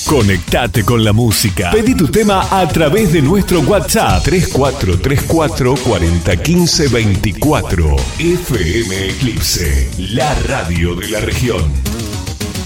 Conectate con la música. Pedí tu tema a través de nuestro WhatsApp 3434 4015 24. FM Eclipse, la radio de la región.